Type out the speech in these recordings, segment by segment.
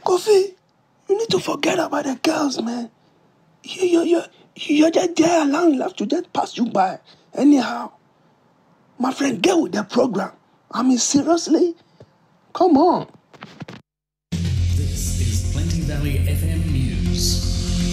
Kofi, you need to forget about the girls, man. You're just there allowing life to just pass you by. Anyhow, my friend, get with the program. I mean, seriously? Come on. This is Plenty Valley FM News.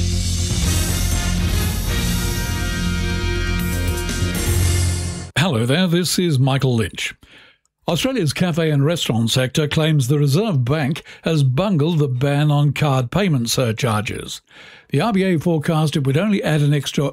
Hello there, this is Michael Lynch. Australia's cafe and restaurant sector claims the Reserve Bank has bungled the ban on card payment surcharges. The RBA forecast it would only add an extra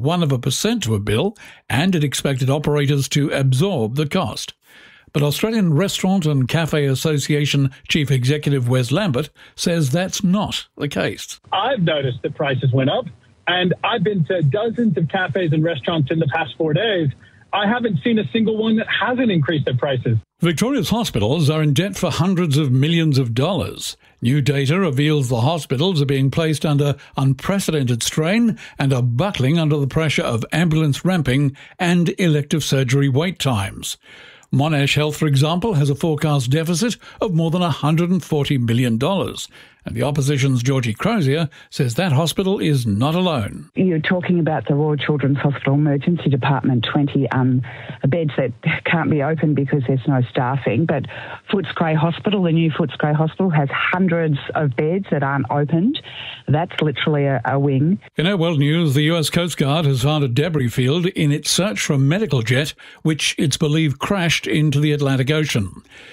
0.1% to a bill, and it expected operators to absorb the cost. But Australian Restaurant and Cafe Association Chief Executive Wes Lambert says that's not the case. I've noticed that prices went up, and I've been to dozens of cafes and restaurants in the past 4 days. I haven't seen a single one that hasn't increased their prices. Victoria's hospitals are in debt for hundreds of millions of dollars. New data reveals the hospitals are being placed under unprecedented strain and are buckling under the pressure of ambulance ramping and elective surgery wait times. Monash Health, for example, has a forecast deficit of more than $140 million. And the opposition's Georgie Crozier says that hospital is not alone. You're talking about the Royal Children's Hospital Emergency Department, 20 beds that can't be opened because there's no staffing. But Footscray Hospital, the new Footscray Hospital, has hundreds of beds that aren't opened. That's literally a wing. In our world news, the US Coast Guard has found a debris field in its search for a medical jet, which it's believed crashed into the Atlantic Ocean.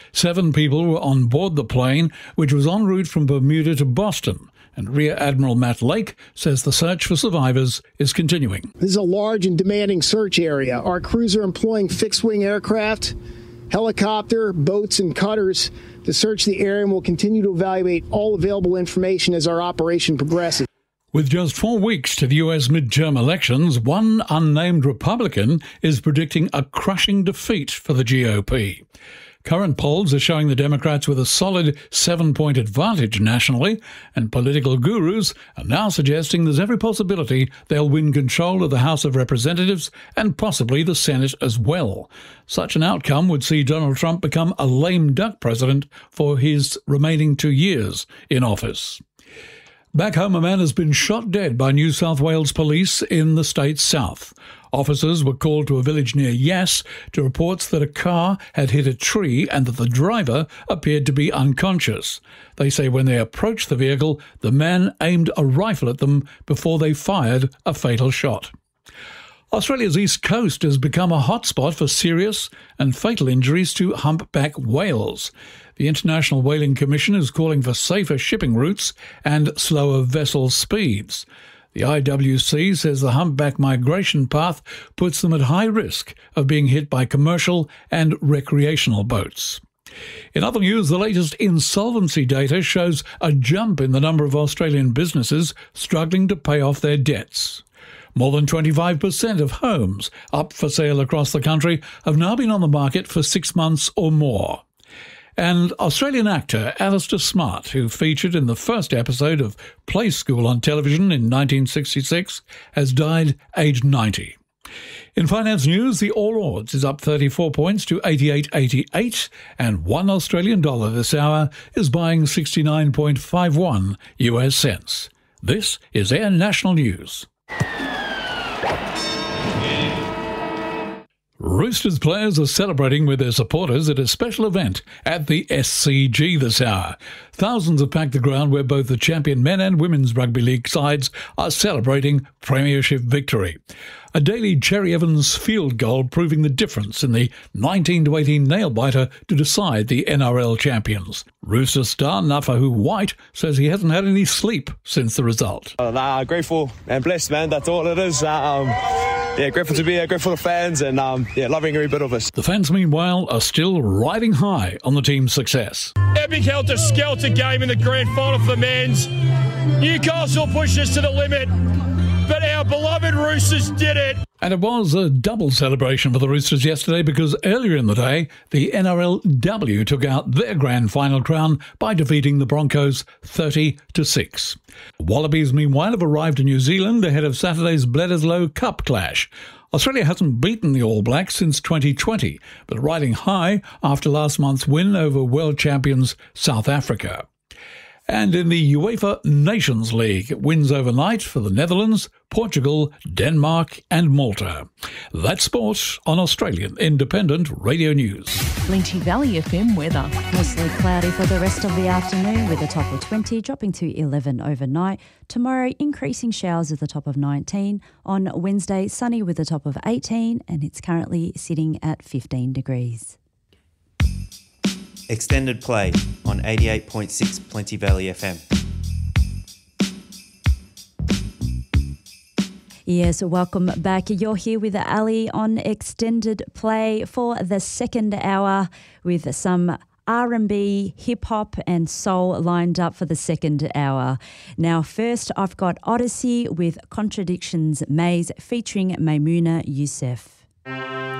7 people were on board the plane, which was en route from Bermuda to Boston, and Rear Admiral Matt Lake says the search for survivors is continuing. This is a large and demanding search area. Our crews are employing fixed-wing aircraft, helicopter, boats, and cutters to search the area, and will continue to evaluate all available information as our operation progresses. With just 4 weeks to the US midterm elections, one unnamed Republican is predicting a crushing defeat for the GOP. Current polls are showing the Democrats with a solid 7-point advantage nationally, and political gurus are now suggesting there's every possibility they'll win control of the House of Representatives and possibly the Senate as well. Such an outcome would see Donald Trump become a lame duck president for his remaining 2 years in office. Back home, a man has been shot dead by New South Wales police in the state's south. Officers were called to a village near Yass to reports that a car had hit a tree and that the driver appeared to be unconscious. They say when they approached the vehicle, the man aimed a rifle at them before they fired a fatal shot. Australia's east coast has become a hotspot for serious and fatal injuries to humpback whales. The International Whaling Commission is calling for safer shipping routes and slower vessel speeds. The IWC says the humpback migration path puts them at high risk of being hit by commercial and recreational boats. In other news, the latest insolvency data shows a jump in the number of Australian businesses struggling to pay off their debts. More than 25% of homes up for sale across the country have now been on the market for 6 months or more. And Australian actor Alistair Smart, who featured in the first episode of Play School on television in 1966, has died aged 90. In finance news, the All Ords is up 34 points to 88.88, and $1 Australian dollar this hour is buying 69.51 US cents. This is Air National News. Roosters players are celebrating with their supporters at a special event at the SCG this hour. Thousands have packed the ground where both the champion men and women's rugby league sides are celebrating premiership victory. A Daly Cherry Evans field goal proving the difference in the 19-18 nail-biter to decide the NRL champions. Rooster star Nafahu White says he hasn't had any sleep since the result. Grateful and blessed, man. That's all it is. Grateful to be here, grateful to fans, and loving every bit of us. The fans, meanwhile, are still riding high on the team's success. Epic helter-skelter game in the grand final for men's. Newcastle pushed us to the limit, but our beloved Roosters did it. And it was a double celebration for the Roosters yesterday because earlier in the day, the NRLW took out their grand final crown by defeating the Broncos 30-6. Wallabies, meanwhile, have arrived in New Zealand ahead of Saturday's Bledisloe Cup clash. Australia hasn't beaten the All Blacks since 2020, but riding high after last month's win over world champions South Africa. And in the UEFA Nations League, wins overnight for the Netherlands, Portugal, Denmark and Malta. That's sport on Australian Independent Radio News. Lynchy Valley FM weather. Mostly cloudy for the rest of the afternoon with a top of 20, dropping to 11 overnight. Tomorrow, increasing showers at the top of 19. On Wednesday, sunny with a top of 18, and it's currently sitting at 15 degrees. Extended play on 88.6 Plenty Valley FM. Yes, welcome back. You're here with Ali on Extended Play for the second hour with some R&B, hip-hop and soul lined up for the second hour. Now, first, I've got Odyssey with Contradictions Maze featuring Maimouna Youssef.